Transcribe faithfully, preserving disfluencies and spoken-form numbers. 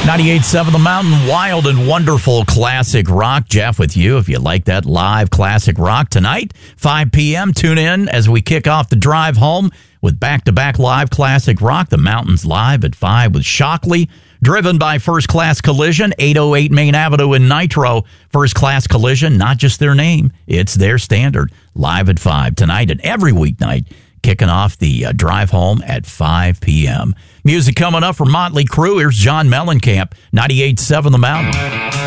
ninety-eight point seven The Mountain, wild and wonderful classic rock. Jeff with you if you like that live classic rock. Tonight, five p.m., tune in as we kick off the drive home with back-to-back live classic rock. The Mountain's live at five with Shockley. Driven by First Class Collision, eight oh eight Main Avenue in Nitro. First Class Collision, not just their name, it's their standard. Live at five tonight and every weeknight, kicking off the uh, drive home at five p.m. Music coming up from Motley Crue. Here's John Mellencamp, ninety-eight point seven The Mountain.